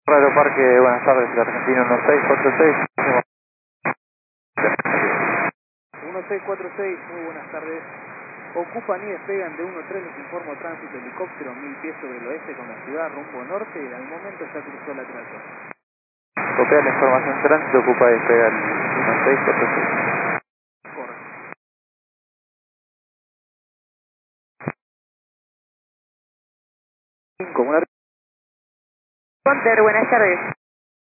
Radio Parque, buenas tardes, Argentino 1646. 1646, muy buenas tardes. Ocupan y despegan de 13, les informo tránsito helicóptero 1000 pies sobre el oeste con la ciudad rumbo norte, al momento ya cruzó la trayectoria. Copia la información tránsito, ocupa y despega el 1646. Correcto. Conter, buenas tardes.